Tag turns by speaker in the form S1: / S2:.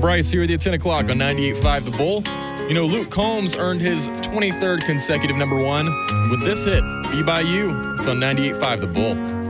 S1: Bryce here with you at 10 o'clock on 98.5 The Bull. You know, Luke Combs earned his 23rd consecutive number one with this hit, Be By You. It's on 98.5 The Bull.